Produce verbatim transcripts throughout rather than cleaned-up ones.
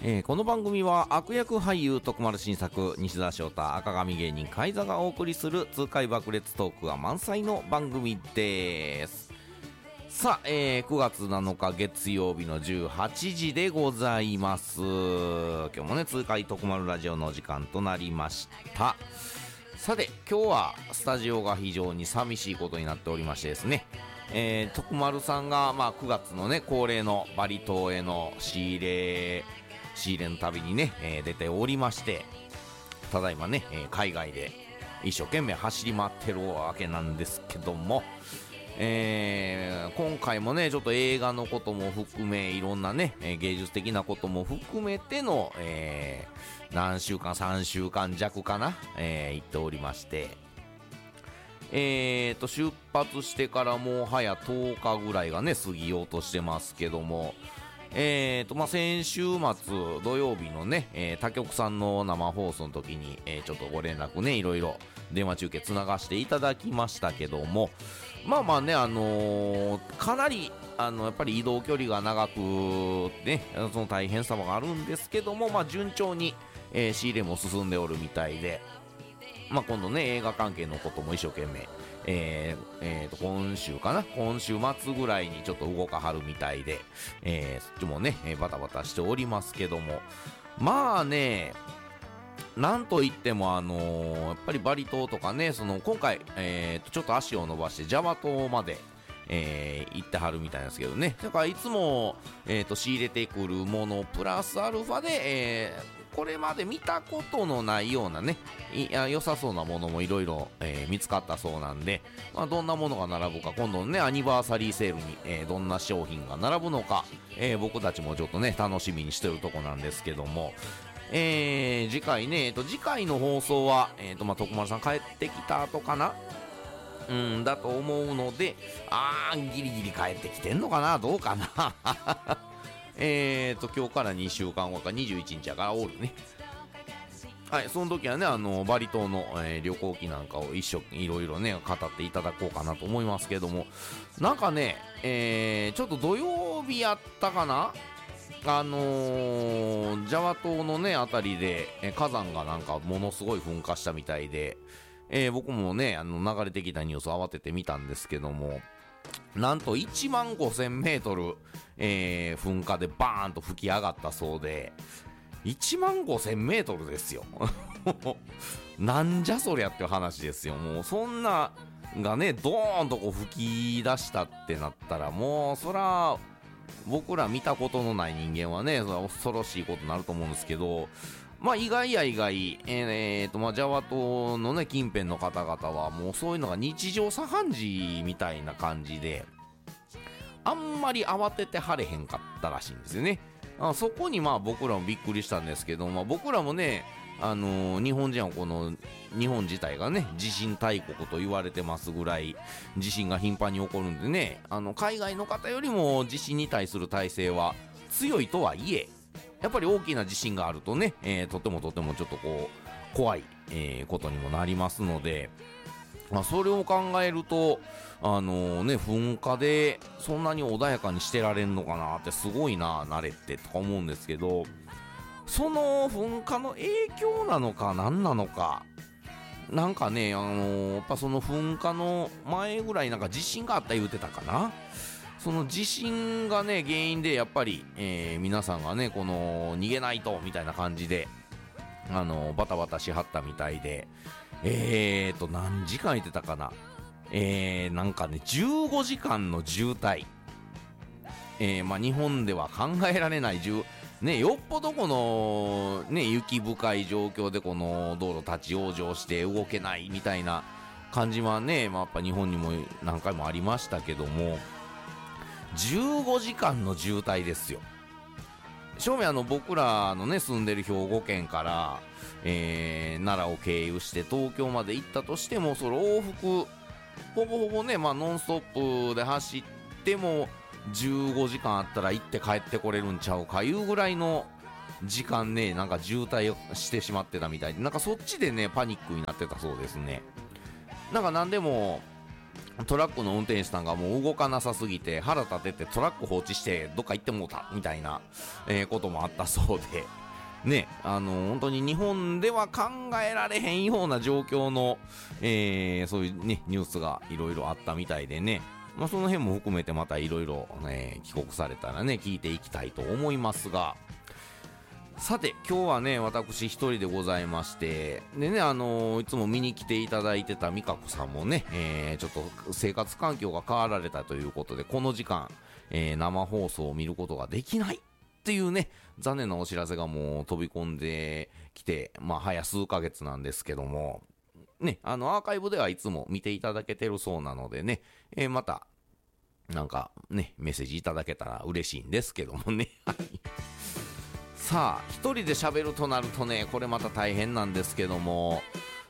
えー、この番組は悪役俳優徳丸新作西田翔太赤髪芸人海座がお送りする痛快爆裂トークが満載の番組です。さあ、えー、くがつなのか月曜日のじゅうはちじでございます。今日もね痛快徳丸ラジオのお時間となりました。さて今日はスタジオが非常に寂しいことになっておりましてですね、えー、徳丸さんが、まあ、くがつのね恒例のバリ島への仕入れ仕入れの旅にね、えー、出ておりまして、ただいまね、えー、海外で一生懸命走り回ってるわけなんですけども、えー、今回もねちょっと映画のことも含めいろんなね芸術的なことも含めての、えー、何週間さんしゅうかん弱かな、えー、行っておりまして、えーと出発してからもう早とおかぐらいがね過ぎようとしてますけども、えーとまあ、先週末土曜日のね、えー、他局さんの生放送の時に、えー、ちょっとご連絡ねいろいろ電話中継つながしていただきましたけども、まあまあねあのー、かなりあのやっぱり移動距離が長くねその大変さもあるんですけども、まあ順調に、えー、仕入れも進んでおるみたいで、まあ今度ね映画関係のことも一生懸命えーえー、と今週かな今週末ぐらいにちょっと動かはるみたいで、えー、そっちもね、えー、バタバタしておりますけども、まあねなんといってもあのー、やっぱりバリ島とかねその今回、えー、とちょっと足を伸ばしてジャワ島までえー、行ってはるみたいなんですけどね。だからいつも、えー、と仕入れてくるものプラスアルファで、えー、これまで見たことのないようなねいや良さそうなものもいろいろ見つかったそうなんで、まあ、どんなものが並ぶか今度のねアニバーサリーセールに、えー、どんな商品が並ぶのか、えー、僕たちもちょっとね楽しみにしてるとこなんですけども、えー、次回ね、えー、と次回の放送は、えーとまあ、徳丸さん帰ってきた後かなうんだと思うので、あーギリギリ帰ってきてんのかなどうかなえーと今日からにしゅうかんごかにじゅういちにちやからおるね。はい、その時はねあのバリ島の、えー、旅行記なんかを一緒いろいろね語っていただこうかなと思いますけども、なんかね、えー、ちょっと土曜日やったかなあのー、ジャワ島のねあたりで、えー、火山がなんかものすごい噴火したみたいで、えー、僕もねあの流れてきたニュースを慌てて見たんですけども、なんといちまんごせんメートル、えー、噴火でバーンと吹き上がったそうで、いちまんごせんメートルですよなんじゃそりゃっていう話ですよ。もうそんながねドーンとこう吹き出したってなったら、もうそら僕ら見たことのない人間はねそれは恐ろしいことになると思うんですけど、まあ意外や意外、えーとまあジャワ島のね近辺の方々はもうそういうのが日常茶飯事みたいな感じで、あんまり慌ててはれへんかったらしいんですよね。あそこにまあ僕らもびっくりしたんですけど、まあ、僕らもね、あのー、日本人はこの日本自体がね地震大国と言われてますぐらい地震が頻繁に起こるんでね、あの海外の方よりも地震に対する耐性は強いとはいえ、やっぱり大きな地震があるとね、えー、とてもとてもちょっとこう怖い、えー、ことにもなりますので、まあ、それを考えるとあのー、ね噴火でそんなに穏やかにしてられんのかなってすごいな慣れってとか思うんですけど、その噴火の影響なのか何なのかなんかね、あのー、やっぱその噴火の前ぐらいなんか地震があった言うてたかな。その地震がね原因でやっぱり、えー、皆さんがねこの逃げないとみたいな感じであのー、バタバタしはったみたいで、えーと何時間言ってたかな、えー、なんかねじゅうごじかんの渋滞、えー、まあ日本では考えられないね、よっぽどこのね雪深い状況でこの道路立ち往生して動けないみたいな感じはね、まあ、やっぱ日本にも何回もありましたけども、じゅうごじかんの渋滞ですよ。正味あの僕らのね住んでる兵庫県から、えー、奈良を経由して東京まで行ったとしても、それ往復ほぼほぼね、まあ、ノンストップで走ってもじゅうごじかんあったら行って帰ってこれるんちゃうかいうぐらいの時間ね、なんか渋滞をしてしまってたみたいで、なんかそっちでねパニックになってたそうですね。なんか何でもトラックの運転手さんがもう動かなさすぎて腹立ててトラック放置してどっか行ってもうたみたいな、えー、こともあったそうでね、あの本当に日本では考えられへんような状況の、えー、そういうねニュースがいろいろあったみたいでね、まあ、その辺も含めてまたいろいろ帰国されたらね聞いていきたいと思いますが、さて今日はね私一人でございまして、でねあのー、いつも見に来ていただいてた美香子さんもね、えー、ちょっと生活環境が変わられたということでこの時間、えー、生放送を見ることができないっていうね残念なお知らせがもう飛び込んできて、まあ早数ヶ月なんですけどもね、あのアーカイブではいつも見ていただけてるそうなのでね、えー、またなんかねメッセージいただけたら嬉しいんですけどもねさあ一人で喋るとなるとねこれまた大変なんですけども、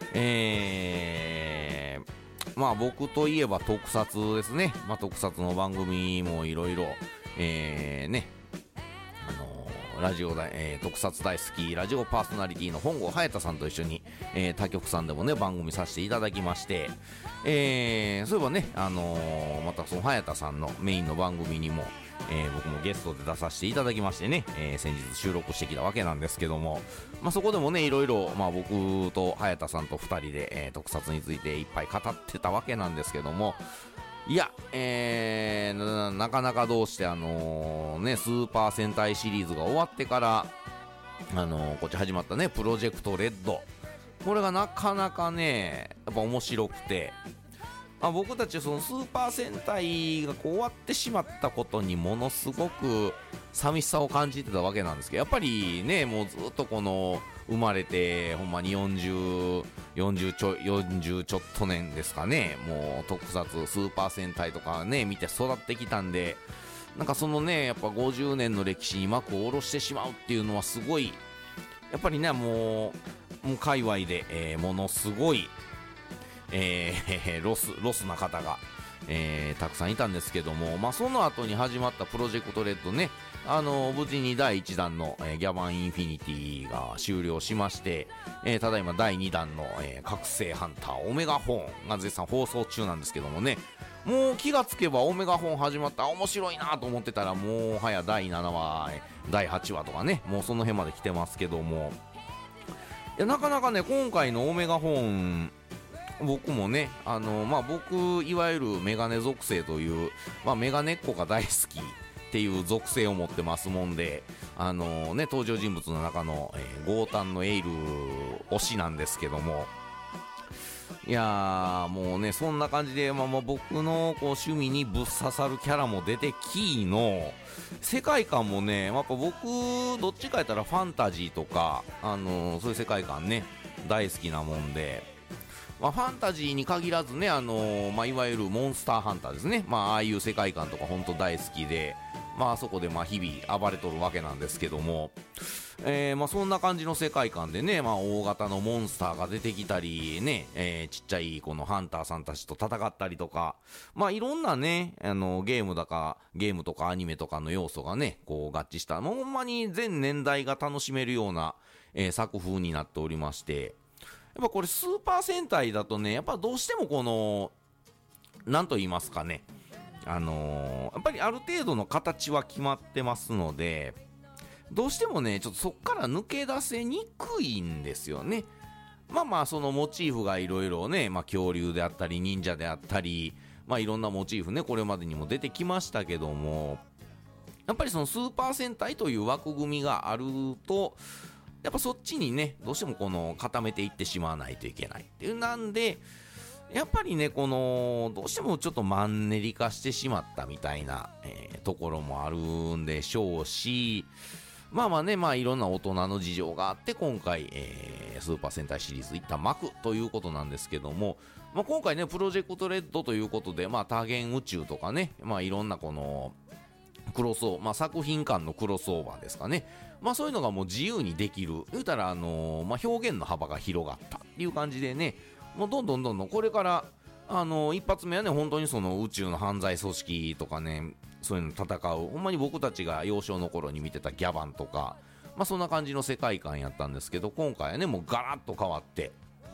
えー、まあ僕といえば特撮ですね、まあ、特撮の番組もいろいろえーねあのー、ラジオだ、えー、特撮大好きラジオパーソナリティの本郷隼人さんと一緒に、えー、他局さんでもね番組させていただきまして、えー、そういえばね、あのー、またその隼人さんのメインの番組にも、えー、僕もゲストで出させていただきましてね、えー、先日収録してきたわけなんですけども、まあ、そこでもねいろいろ、まあ、僕と隼人さんとふたりで、えー、特撮についていっぱい語ってたわけなんですけども、いや、えー、な, なかなかどうしてあのー、ねスーパー戦隊シリーズが終わってからあのー、こっち始まったねプロジェクトレッド、これがなかなかねやっぱ面白くて、まあ、僕たちそのスーパー戦隊がこう終わってしまったことにものすごく寂しさを感じてたわけなんですけど、やっぱりねもうずっとこの生まれてほんまによんじゅう、よんじゅうちょ、よんじゅうちょっと年ですかね、もう特撮スーパー戦隊とかね見て育ってきたんで、なんかそのねやっぱごじゅうねんの歴史に幕を下ろしてしまうっていうのはすごいやっぱりねもう、もう界隈で、えー、ものすごいえー、ロスロスな方が、えー、たくさんいたんですけども、まあ、その後に始まったプロジェクトレッドね、あの無事にだいいちだんの、えー、ギャバンインフィニティが終了しまして、えー、ただいまだいにだんの、えー、覚醒ハンターオメガホーンが絶賛放送中なんですけどもね、もう気がつけばオメガホーン始まった面白いなと思ってたらもうはやだいななわだいはちわとかねもうその辺まで来てますけども、いやなかなかね今回のオメガホーン僕もねあのまあ僕いわゆるメガネ属性という、まあ、メガネっ子が大好きっていう属性を持ってますもんで、あのね登場人物の中の、えー、ゴータンのエイル推しなんですけども、いやーもうねそんな感じで、まあ、まあ僕のこう趣味にぶっ刺さるキャラも出てきの世界観もねやっぱ僕どっちかやったらファンタジーとか、あのー、そういう世界観ね大好きなもんで、まあ、ファンタジーに限らずね、あのーまあ、いわゆるモンスターハンターですね、まあ、ああいう世界観とか本当大好きで、まあ、あそこでまあ日々暴れとるわけなんですけども、えーまあ、そんな感じの世界観でね、まあ、大型のモンスターが出てきたりね、えー、ちっちゃいこのハンターさんたちと戦ったりとか、まあ、いろんなねあのゲームだかゲームとかアニメとかの要素がねこう合致した、もうほんまに全年代が楽しめるような、えー、作風になっておりまして、やっぱこれスーパー戦隊だとねやっぱどうしてもこのなんと言いますかね、あのー、やっぱりある程度の形は決まってますので、どうしてもねちょっとそっから抜け出せにくいんですよね。まあまあそのモチーフがいろいろね、まあ、恐竜であったり忍者であったり、まあいろんなモチーフねこれまでにも出てきましたけども、やっぱりそのスーパー戦隊という枠組みがあるとやっぱそっちにねどうしてもこの固めていってしまわないといけないっていう、なんでやっぱりねこのどうしてもちょっとマンネリ化してしまったみたいな、えー、ところもあるんでしょうし、まあまあねまあいろんな大人の事情があって今回、えー、スーパー戦隊シリーズ一旦幕ということなんですけども、まあ、今回ねプロジェクトレッドということで、まあ多元宇宙とかね、まあいろんなこのクロスオーバー、まあ、作品間のクロスオーバーですかね、まあそういうのがもう自由にできる、言うたらあのー、まあ表現の幅が広がったっていう感じでね、もうどんどんどんどんこれからあのー、一発目はね本当にその宇宙の犯罪組織とかねそういうの戦う、ほんまに僕たちが幼少の頃に見てたギャバンとか、まあそんな感じの世界観やったんですけど、今回はねもうガラッと変わって、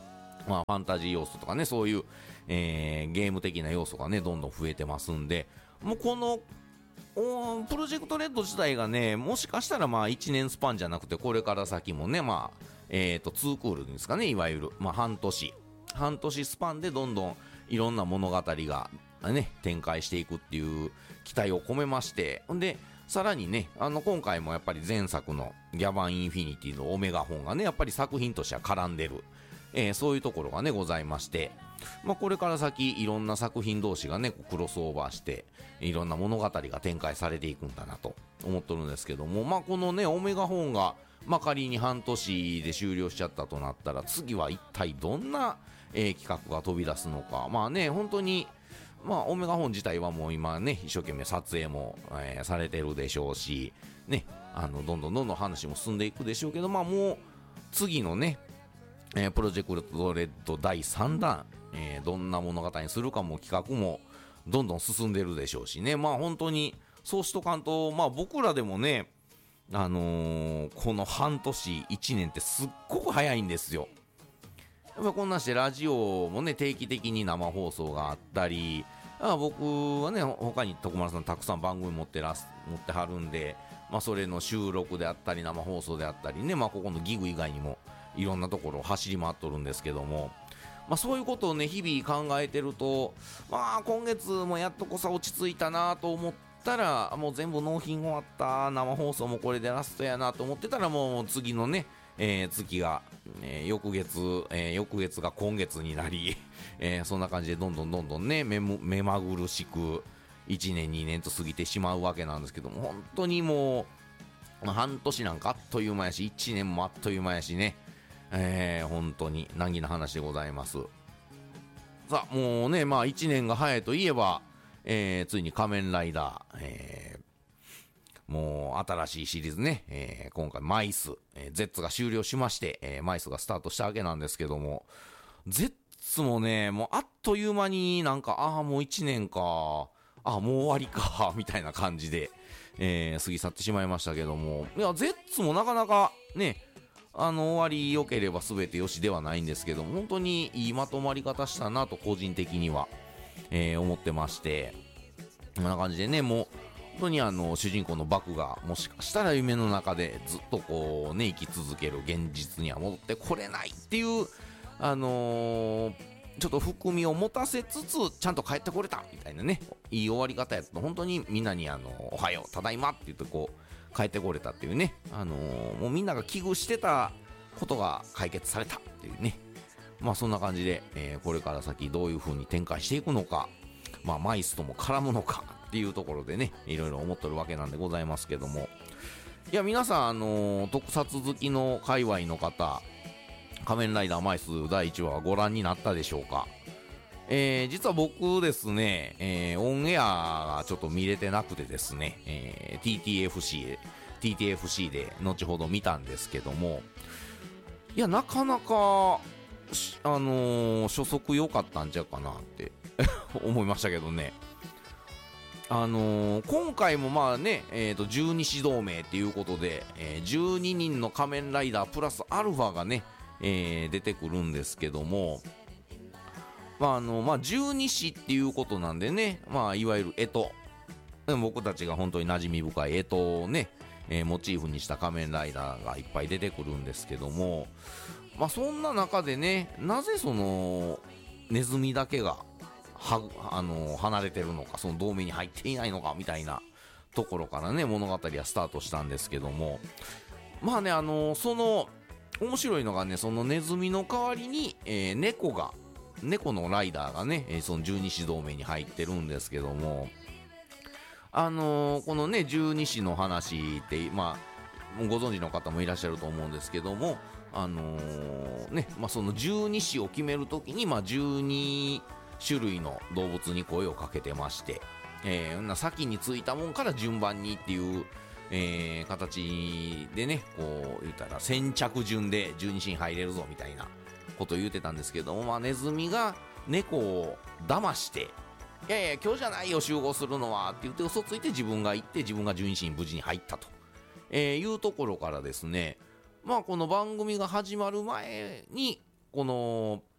まあ、ファンタジー要素とかね、そういう、えーゲーム的な要素がね、どんどん増えてますんで、もうこのおプロジェクトレッド自体がね、もしかしたらまあいちねんスパンじゃなくて、これから先もね、まあ、えーと、ツークールですかね、いわゆる、まあ、半年、半年スパンでどんどんいろんな物語がね、展開していくっていう期待を込めまして、で、さらにね、あの、今回もやっぱり前作のギャバンインフィニティのオメガホンがね、やっぱり作品としては絡んでる、えーそういうところがね、ございまして、まあ、これから先いろんな作品同士がねクロスオーバーしていろんな物語が展開されていくんだなと思ってるんですけども、まあ、このねオメガホーンが、まあ、仮に半年で終了しちゃったとなったら、次は一体どんな、えー企画が飛び出すのか。まあね、本当にまあオメガホーン自体はもう今ね一生懸命撮影も、えーされてるでしょうしね、あのどんどんどんどん話も進んでいくでしょうけど、まあもう次のねえープロジェクトレッドだいさんだん、えーどんな物語にするかも企画もどんどん進んでるでしょうしね、まあ本当にそうしとかんと、まあ僕らでもね、あのーこの半年いちねんってすっごく早いんですよ。やっぱこんなんしてラジオもね定期的に生放送があったり、あ僕はね他に徳丸さんたくさん番組持ってらす持ってはるんで、まあそれの収録であったり生放送であったりね、まあここのギグ以外にもいろんなところを走り回っとるんですけども、まあ、そういうことをね日々考えてると、まあ今月もやっとこさ落ち着いたなと思ったら、もう全部納品終わった、生放送もこれでラストやなと思ってたら、もう次のね、えー月が、えー翌月、えー翌月が今月になり、えーそんな感じでどんどんどんどんね目む目まぐるしくいちねんにねんと過ぎてしまうわけなんですけども、本当にもうまあ半年なんかあっという間やし、いちねんもあっという間やしね、えー、本当に難儀な話でございます。さあもうね、まあいちねんが早いといえば、えー、ついに仮面ライダー、えー、もう新しいシリーズね、えー、今回マイス、えー、ゼッツが終了しまして、えー、マイスがスタートしたわけなんですけども、ゼッツもね、もうあっという間になんか、ああもういちねんか、ああもう終わりかみたいな感じで、えー、過ぎ去ってしまいましたけども、いやゼッツもなかなかね、あの終わり良ければ全てよしではないんですけども、本当にいいまとまり方したなと個人的には、えー思ってまして、こんな感じでね、もう本当にあの主人公のバクがもしかしたら夢の中でずっとこうね生き続ける現実には戻ってこれないっていう、あのーちょっと含みを持たせつつちゃんと帰ってこれたみたいなね、いい終わり方やと、本当にみんなにあのおはようただいまって言ってこう帰ってこれたっていうね、あのーもうみんなが危惧してたことが解決されたっていうね、まあそんな感じで、えーこれから先どういう風に展開していくのか、まあマイスとも絡むのかっていうところでね、いろいろ思ってるわけなんでございますけども、いや皆さん、あのー特撮好きの界隈の方、仮面ライダーマイスだいいちわはご覧になったでしょうか。えー実は僕ですね、えーオンエアがちょっと見れてなくてですね、えー ティーティーエフシー で ティーティーエフシー で後ほど見たんですけども、いやなかなかしあのー初速良かったんちゃうかなって思いましたけどね。あのー今回もまあね、えーと十二支同盟っていうことで、えーじゅうににんの仮面ライダープラスアルファがね、えー出てくるんですけども、まああのまあ、十二支っていうことなんでね、まあ、いわゆる干支、僕たちが本当に馴染み深い干支をね、えーモチーフにした仮面ライダーがいっぱい出てくるんですけども、まあ、そんな中でね、なぜそのネズミだけがはあの離れてるのか、その同盟に入っていないのかみたいなところからね物語はスタートしたんですけども、まあね、あのその面白いのがね、そのネズミの代わりに、えー猫が猫のライダーがね、えーその十二支同盟に入ってるんですけども、あのーこのね十二支の話ってまあご存知の方もいらっしゃると思うんですけども、あのーねまあ、その十二支を決めるときに、まあ、じゅうに種類の動物に声をかけてまして、えー、先についたもんから順番にっていう、えー、形でね、こう言ったら先着順で十二支に入れるぞみたいなことを言ってたんですけども、まあ、ネズミが猫を騙して、いやいや今日じゃないよ集合するのはって言って嘘ついて自分が行って自分が十二支に無事に入ったと、えー、いうところからですね、まあこの番組が始まる前にこの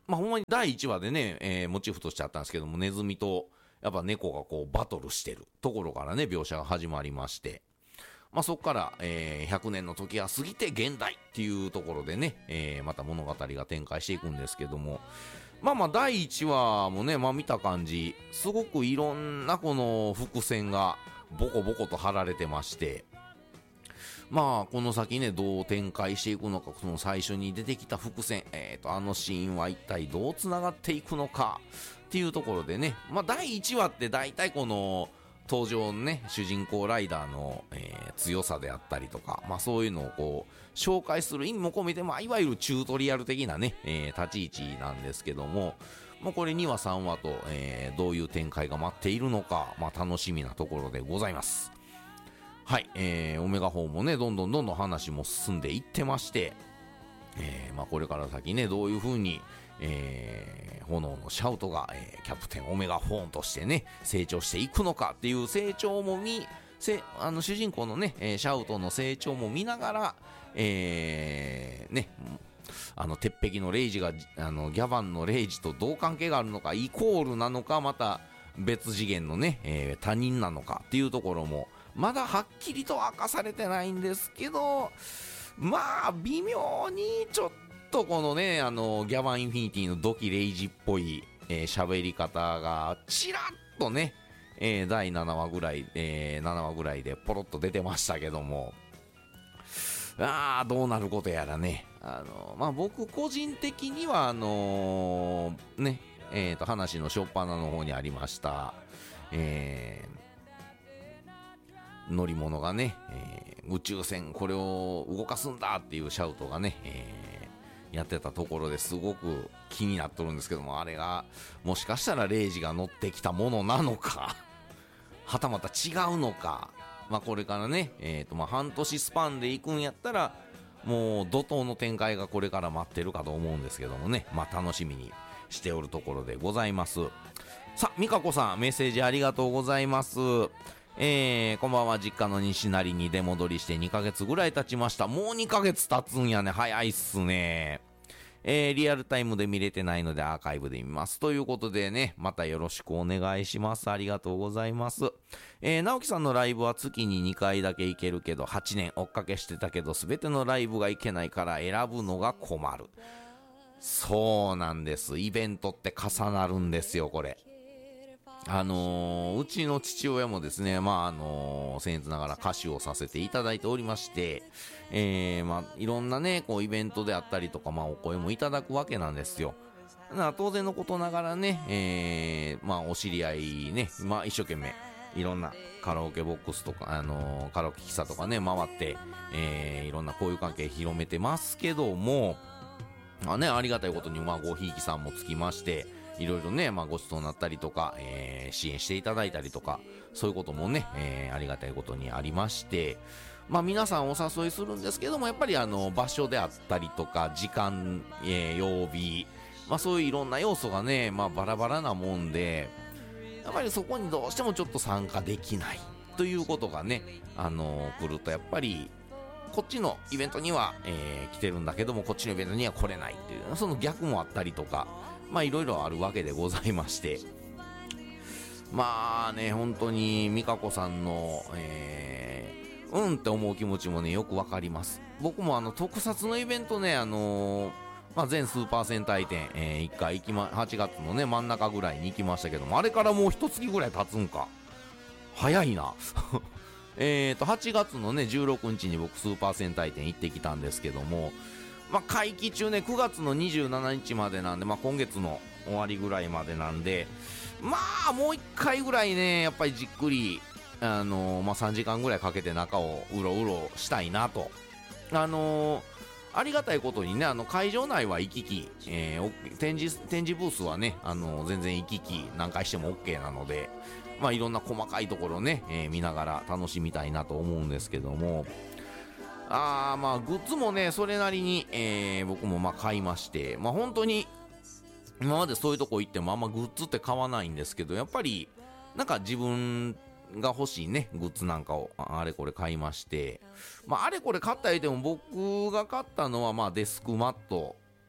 まあほんまにだいいちわでね、えー、モチーフとしてあったんですけども、ネズミとやっぱ猫がこうバトルしてるところからね描写が始まりまして、まあそこから、えー、ひゃくねんの時が過ぎて現代っていうところでね、えー、また物語が展開していくんですけども、まあまあだいいちわもね、まあ見た感じすごくいろんなこの伏線がボコボコと張られてまして、まあこの先ねどう展開していくのか、その最初に出てきた伏線、えーとあのシーンは一体どうつながっていくのかっていうところでね、まあだいいちわって大体この登場のね主人公ライダーの、えー、強さであったりとか、まあそういうのをこう紹介する意味も込めて、まあいわゆるチュートリアル的なね、えー、立ち位置なんですけども、まあこれにわさんわと、えー、どういう展開が待っているのか、まあ楽しみなところでございます。はい、えー、オメガフォーもねどんどんどんどん話も進んでいってまして、えーまあ、これから先ねどういう風に、えー、炎のシャウトが、えー、キャプテンオメガフォーンとしてね成長していくのかっていう成長も見せあの主人公のね、えー、シャウトの成長も見ながら、えー、ねあの鉄壁のレイジがあのギャバンのレイジとどう関係があるのか、イコールなのか、また別次元のね、えー、他人なのかっていうところもまだはっきりと明かされてないんですけど、まあ微妙にちょっとこのねあのギャバンインフィニティのドキレイジっぽいえー、喋り方がちらっとね、えー、だいななわぐらい、えー、ななわぐらいでポロッと出てましたけども、あーどうなることやらね、あのまあ僕個人的にはあのー、ねえーと話の初っ端の方にありました、えー乗り物がね、えー、宇宙船これを動かすんだっていうシャウトがね、えー、やってたところですごく気になっとるんですけども、あれがもしかしたらレイジが乗ってきたものなのかはたまた違うのか、まあこれからね、えーとまあ半年スパンで行くんやったらもう怒涛の展開がこれから待ってるかと思うんですけどもね、まあ楽しみにしておるところでございます。さあ美香子さんメッセージありがとうございます。えー、こんばんは。実家の西成に出戻りしてにかげつぐらい経ちました。もうにかげつ経つんやね。早いっすね。えー、リアルタイムで見れてないのでアーカイブで見ます。ということでね、またよろしくお願いします。ありがとうございます。えー、直樹さんのライブは月ににかいだけ行けるけど、はちねん追っかけしてたけど、すべてのライブが行けないから選ぶのが困る。そうなんです。イベントって重なるんですよ、これ。あのー、うちの父親もですね、まああのー、僭越ながら歌手をさせていただいておりまして、えー、まあいろんなねこうイベントであったりとか、まあお声もいただくわけなんですよ。だから当然のことながらね、えー、まあお知り合いね、まあ一生懸命いろんなカラオケボックスとか、あのー、カラオケ喫茶とかね回って、えー、いろんな交友関係広めてますけども、まあね、ありがたいことにまあごひいきさんもつきまして、いろいろね、まあ、ごちそうになったりとか、えー、支援していただいたりとか、そういうこともね、えー、ありがたいことにありまして、まあ、皆さんお誘いするんですけども、やっぱりあの場所であったりとか時間、えー、曜日、まあ、そういういろんな要素がね、まあ、バラバラなもんで、やっぱりそこにどうしてもちょっと参加できないということがね、あのー、来るとやっぱりこっちのイベントには、えー、来てるんだけども、こっちのイベントには来れないっていう、その逆もあったりとか、まあいろいろあるわけでございまして、まあね本当に美香子さんの、えー、うんって思う気持ちもねよくわかります。僕もあの特撮のイベントね、あのーまあ、全スーパー戦隊展、えー、いっかい行きまはちがつのね真ん中ぐらいに行きましたけども、あれからもう一月ぐらい経つんか、早いなえーとはちがつのねじゅうろくにちに僕スーパー戦隊展行ってきたんですけども、まあ、会期中ねくがつのにじゅうしちにちまでなんで、まあ、今月の終わりぐらいまでなんで、まあもういっかいぐらいねやっぱりじっくり、あのーまあ、さんじかんぐらいかけて中をうろうろしたいなと。あのー、ありがたいことにね、あの会場内は行き来、えー、展示展示ブースはね、あのー、全然行き来何回しても OK なので、まあいろんな細かいところね、えー、見ながら楽しみたいなと思うんですけども、あーまあグッズもねそれなりに、えー、僕もまあ買いまして、まあ本当に今までそういうとこ行ってもあんまグッズって買わないんですけど、やっぱりなんか自分が欲しいねグッズなんかをあれこれ買いまして、まああれこれ買った言うても僕が買ったのはまあデスクマット、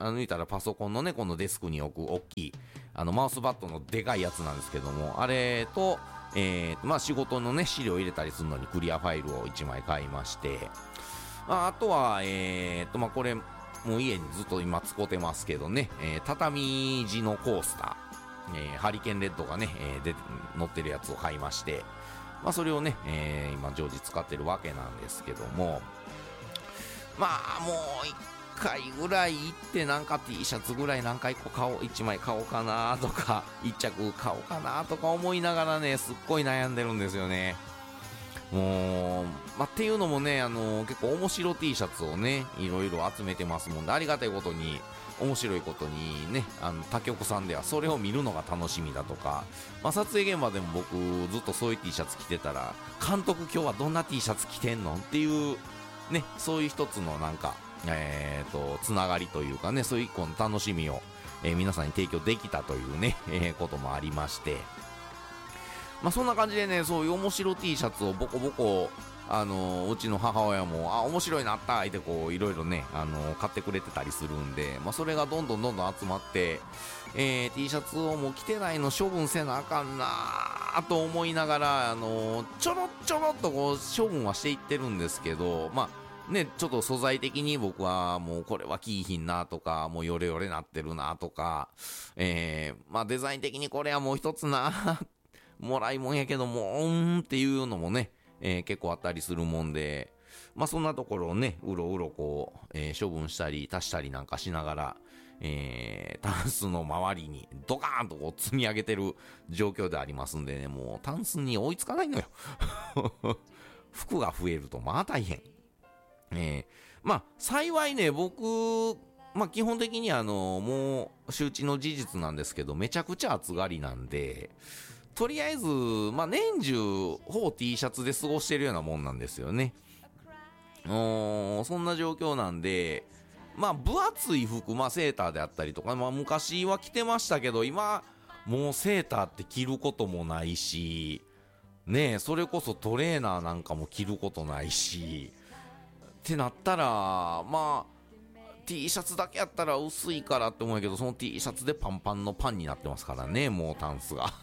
あの、言ったらパソコンのね、このデスクに置く大きい、あの、マウスバットのでかいやつなんですけども、あれと、えー、まあ仕事のね、資料入れたりするのにクリアファイルをいちまい買いまして、まあ、あとは、えーと、まあこれ、もう家にずっと今使ってますけどね、えー、畳地のコースター、えー、ハリケーンレッドがね、えー、で乗ってるやつを買いまして、まあそれをね、えー、今常時使ってるわけなんですけども、まあもう一回ぐらい行ってなんか T シャツぐらい何回か買おう、いちまい買おうかなとか、いっ着買おうかなとか思いながらね、すっごい悩んでるんですよね。もう、まあ、っていうのもね、あのー、結構面白 T シャツをね、いろいろ集めてますもんで、ありがたいことに、面白いことにね、あの、他局さんではそれを見るのが楽しみだとか、まあ、撮影現場でも僕、ずっとそういう T シャツ着てたら、監督今日はどんな T シャツ着てんのっていう、ね、そういう一つのなんか、えーと、つながりというかね、そういう一個の楽しみを、えー、皆さんに提供できたというね、えー、こともありまして、まあそんな感じでね、そういう面白 T シャツをボコボコ、あのー、うちの母親も、あ、面白いなったってこう、いろいろね、あのー、買ってくれてたりするんで、まあそれがどんどんどんどん集まって、えー、T シャツをもう着てないの処分せなあかんなーと思いながら、あのー、ちょろちょろっとこう、処分はしていってるんですけど、まあ、ね、ちょっと素材的に僕はもうこれは着いひんなとか、もうヨレヨレなってるなとか、えー、まあデザイン的にこれはもう一つなもらいもんやけども、うーんっていうのもね、えー、結構あったりするもんで、まあそんなところをね、うろうろこう、えー、処分したり足したりなんかしながら、えー、タンスの周りにドカーンとこう積み上げてる状況でありますんでね、もうタンスに追いつかないのよ。服が増えるとまあ大変。えー、まあ幸いね、僕、まあ基本的にあの、もう周知の事実なんですけど、めちゃくちゃ暑がりなんで、とりあえず、まあ、年中、ほぼ T シャツで過ごしてるようなもんなんですよね。そんな状況なんで、まあ、分厚い服、まあ、セーターであったりとか、まあ、昔は着てましたけど、今、もうセーターって着ることもないし、ねえ、それこそトレーナーなんかも着ることないし、ってなったら、まあ、T シャツだけやったら薄いからって思うけど、その T シャツでパンパンのパンになってますからね、もうタンスが。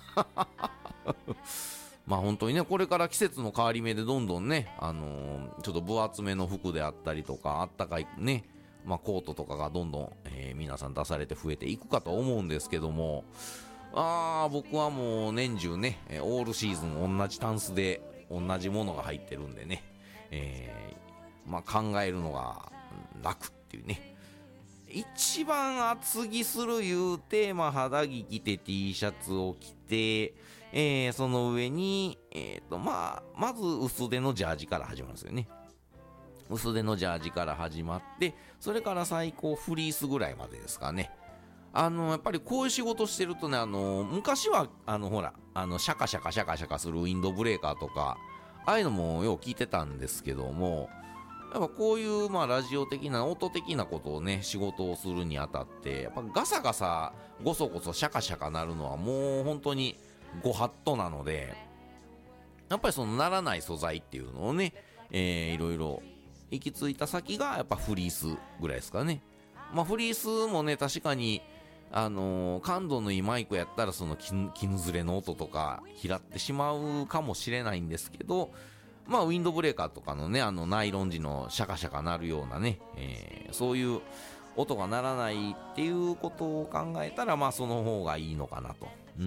まあ本当にね、これから季節の変わり目でどんどんね、あのー、ちょっと分厚めの服であったりとか、あったかいね、まあコートとかがどんどん、えー、皆さん出されて増えていくかと思うんですけども、あー、僕はもう年中ね、オールシーズン同じタンスで同じものが入ってるんでね、えー、まあ考えるのが楽っていうね。一番厚着する言うて、まあ、肌着着て T シャツを着て、えー、その上に、えーと、まあ、まず薄手のジャージから始まるんですよね。薄手のジャージから始まって、それから最高フリースぐらいまでですかね。あの、やっぱりこういう仕事してるとね、あの、昔は、あの、ほら、あの、シャカシャカシャカシャカするウィンドブレーカーとか、ああいうのもよう聞いてたんですけども、やっぱこういうまあラジオ的な音的なことをね仕事をするにあたってやっぱガサガサゴソゴソシャカシャカなるのはもう本当にご法度なのでやっぱりそのならない素材っていうのをね、えー、いろいろ行き着いた先がやっぱフリースぐらいですかね。まあフリースもね確かにあのー、感度のいいマイクやったらその絹ずれの音とか拾ってしまうかもしれないんですけどまあ、ウィンドブレーカーとかのね、あの、ナイロン時のシャカシャカ鳴るようなね、えー、そういう音が鳴らないっていうことを考えたら、まあ、その方がいいのかなと、うん、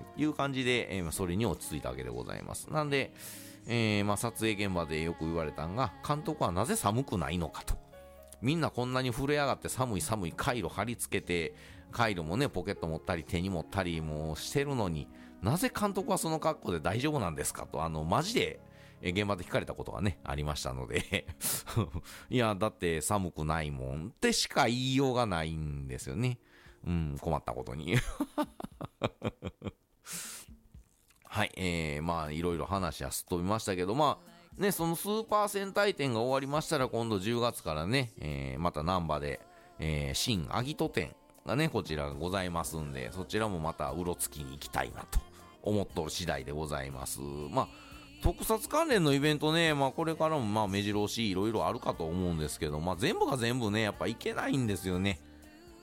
いう感じで、えー、それに落ち着いたわけでございます。なんで、えー、まあ、撮影現場でよく言われたんが、監督はなぜ寒くないのかと。みんなこんなに震え上がって寒い寒いカイロ貼り付けて、カイロもね、ポケット持ったり手に持ったりもしてるのに、なぜ監督はその格好で大丈夫なんですかと、あの、マジで、現場で聞かれたことがね、ありましたのでいや、だって寒くないもんってしか言いようがないんですよね。うん、困ったことにはい、えー、まあ、いろいろ話はすっ飛びましたけど、まあ、ね、そのスーパー戦隊展が終わりましたら、今度じゅうがつからね、えー、また難波で、えー、新アギト展がね、こちらがございますんで、そちらもまたうろつきに行きたいなと思っとる次第でございます。まあ特撮関連のイベントね、まあこれからもまあ目白押しいろいろあるかと思うんですけど、まあ全部が全部ね、やっぱいけないんですよね。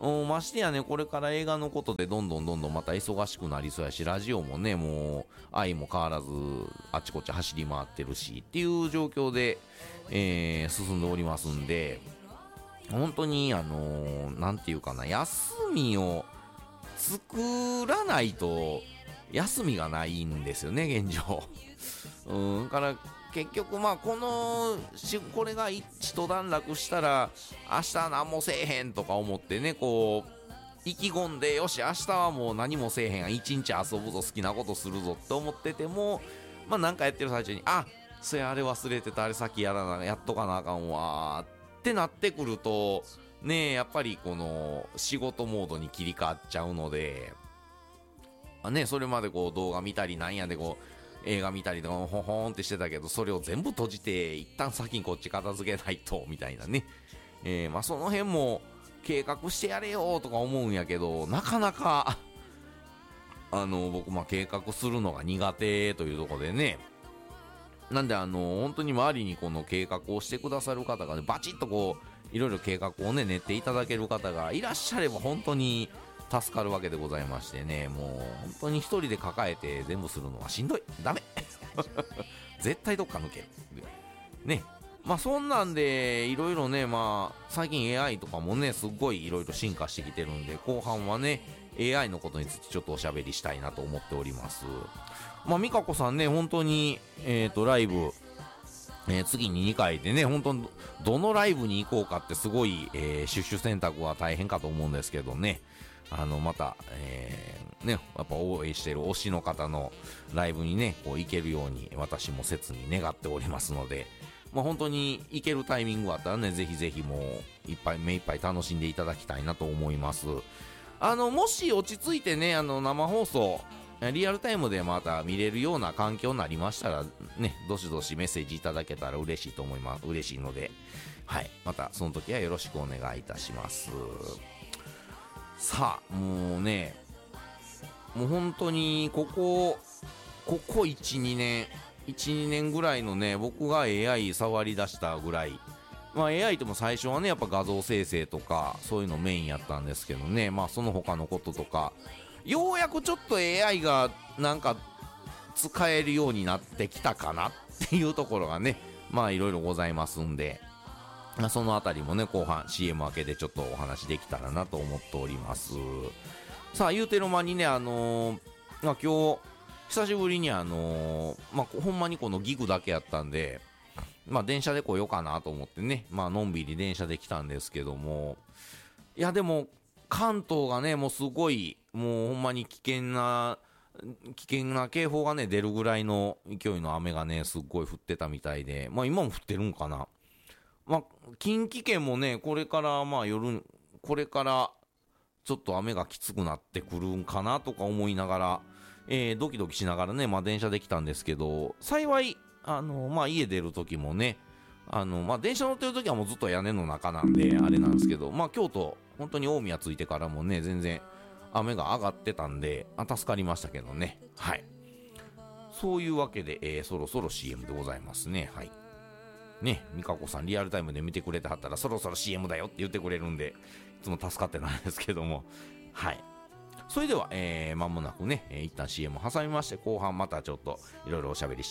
うん、ましてやね、これから映画のことでどんどんどんどんまた忙しくなりそうやし、ラジオもね、もう愛も変わらずあちこち走り回ってるしっていう状況で、えー、進んでおりますんで、本当にあのー、なんていうかな、休みを作らないと休みがないんですよね、現状。うん、から結局まあこのしこれが一段落したら明日何もせえへんとか思ってね、こう意気込んでよし明日はもう何もせえへん、一日遊ぶぞ、好きなことするぞって思ってても、まあなんかやってる最中にあそれあれ忘れてた、あれ先やらなやっとかなあかんわってなってくるとねえ、やっぱりこの仕事モードに切り替わっちゃうので、まあね、それまでこう動画見たりなんやでこう映画見たりとかほほーんってしてたけど、それを全部閉じて一旦先にこっち片付けないとみたいなね、えー、まあその辺も計画してやれよとか思うんやけど、なかなかあの僕まあ計画するのが苦手というところでね、なんであの本当に周りにこの計画をしてくださる方がね、バチッとこういろいろ計画をね練っていただける方がいらっしゃれば本当に助かるわけでございましてね、もう本当に一人で抱えて全部するのはしんどい、ダメ絶対どっか抜けるね。まあそんなんでいろいろね、まあ最近 エーアイ とかもねすっごいいろいろ進化してきてるんで、後半はね エーアイ のことについてちょっとおしゃべりしたいなと思っております。まあ美香子さんね、本当にえっとライブ、えー、次ににかいでね、本当にどのライブに行こうかってすごい、えー、シュッシュ選択は大変かと思うんですけどね、あのまた、えー、ね、やっぱ応援している推しの方のライブにねこう行けるように私も切に願っておりますので、まあ、本当に行けるタイミングがあったらね、ぜひぜひもういっぱい目いっぱい楽しんでいただきたいなと思います。あのもし落ち着いてね、あの生放送リアルタイムでまた見れるような環境になりましたらね、どしどしメッセージいただけたら嬉しいと思います。嬉しいので、はい、またその時はよろしくお願いいたします。さあもうね、もう本当にここここいち、にねんいち、にねんぐらいのね、僕が エーアイ 触り出したぐらい、まあ エーアイ とも最初はねやっぱ画像生成とかそういうのメインやったんですけどね、まあその他のこととかようやくちょっと エーアイ がなんか使えるようになってきたかなっていうところがね、まあいろいろございますんで、そのあたりもね後半 シーエム 明けでちょっとお話できたらなと思っております。さあ言うてる間にね、あのー、まあ今日久しぶりにあのー、まあほんまにこのギグだけやったんで、まあ電車で来ようかなと思ってね、まあのんびり電車で来たんですけども、いやでも関東がねもうすごいもうほんまに危険な危険な警報がね出るぐらいの勢いの雨がねすっごい降ってたみたいで、まあ今も降ってるんかな。まあ近畿圏もねこれからまあ夜これからちょっと雨がきつくなってくるんかなとか思いながら、えー、ドキドキしながらねまあ電車で来たんですけど、幸いあのまあ家出る時もね、あのまあ電車乗ってる時はもうずっと屋根の中なんであれなんですけど、まあ京都本当に大宮着いてからもね全然雨が上がってたんで、あ助かりましたけどね。はい、そういうわけで、えー、そろそろ シーエム でございますね。はいね、美香子さんリアルタイムで見てくれてはったらそろそろ シーエム だよって言ってくれるんでいつも助かってないんですけども、はい、それでは、えー、間もなくね、えー、一旦 シーエム 挟みまして後半またちょっといろいろおしゃべりして